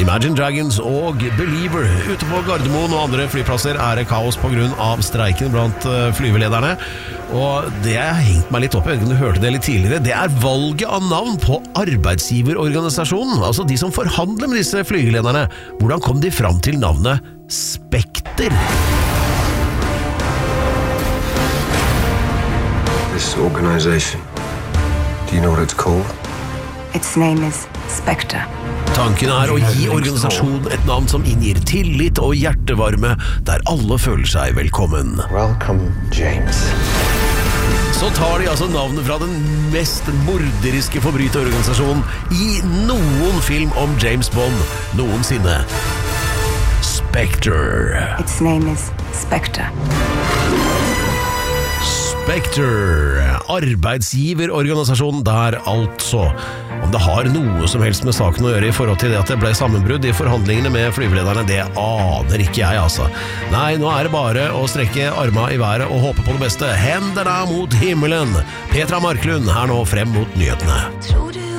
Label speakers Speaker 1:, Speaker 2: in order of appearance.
Speaker 1: Imagine Dragons og Believer. Ute på Gardermoen og andre flyplasser det kaos på grunn av streiken blant flyvelederne. Og det jeg har hengt meg litt opp, jeg vet ikke om du hørte det litt tidligere, det valget av navn på arbeidsgiverorganisasjonen, altså de som forhandler med disse flygelederne. Hvordan kom de fram til navnet Spekter?
Speaker 2: This organization, do you know what it's called?
Speaker 3: Its name is Spectre.
Speaker 1: Tanken å gi organisasjonen et navn som inngir tillit og hjertevarme, der alle føler seg velkommen.
Speaker 2: Welcome, James.
Speaker 1: Så tar de altså navnet fra den mest morderiske forbryterorganisasjonen i noen film om James Bond noensinne. Spectre.
Speaker 3: Its name is Spectre.
Speaker 1: Spectre, arbeidsgiverorganisasjonen der altså. Om det har noe som helst med saken å gjøre i forhold til det at det ble sammenbrudd i forhandlingene med flyvelederne, det aner ikke jeg altså. Nei, nå det bare å strekke armene i været og håpe på det beste. Hendene mot himmelen. Petra Marklund her nå frem mot nyhetene.